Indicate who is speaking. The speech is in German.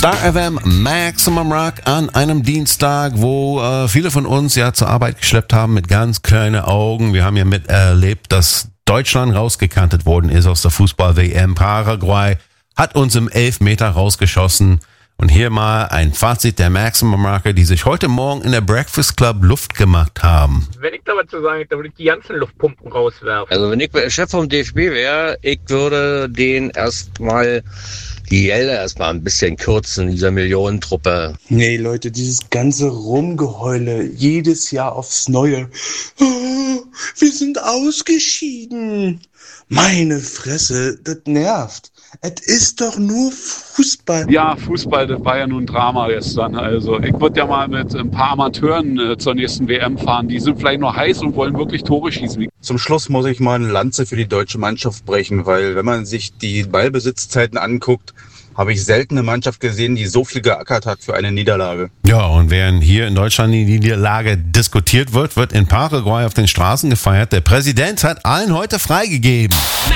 Speaker 1: Star FM Maximum Rock an einem Dienstag, wo viele von uns ja zur Arbeit geschleppt haben mit ganz kleinen Augen. Wir haben ja miterlebt, dass Deutschland rausgekantet worden ist aus der Fußball-WM. Paraguay hat uns im Elfmeter rausgeschossen. Und hier mal ein Fazit der Maximum Rocker, die sich heute Morgen in der Breakfast Club Luft gemacht haben.
Speaker 2: Wenn ich da was zu sagen hätte, würde ich die ganzen Luftpumpen rauswerfen.
Speaker 3: Also wenn ich Chef vom DFB wäre, ich würde den erstmal die Gelder erstmal ein bisschen kürzen, dieser Millionentruppe.
Speaker 4: Nee, Leute, dieses ganze Rumgeheule, jedes Jahr aufs Neue. Oh, wir sind ausgeschieden. Meine Fresse, das nervt. Es ist doch nur Fußball.
Speaker 5: Ja, Fußball, das war ja nun ein Drama gestern. Also ich würde ja mal mit ein paar Amateuren zur nächsten WM fahren. Die sind vielleicht noch heiß und wollen wirklich Tore schießen.
Speaker 6: Zum Schluss muss ich mal eine Lanze für die deutsche Mannschaft brechen, weil wenn man sich die Ballbesitzzeiten anguckt, habe ich selten eine Mannschaft gesehen, die so viel geackert hat für eine Niederlage.
Speaker 1: Ja, und während hier in Deutschland die Niederlage diskutiert wird, wird in Paraguay auf den Straßen gefeiert. Der Präsident hat allen heute freigegeben.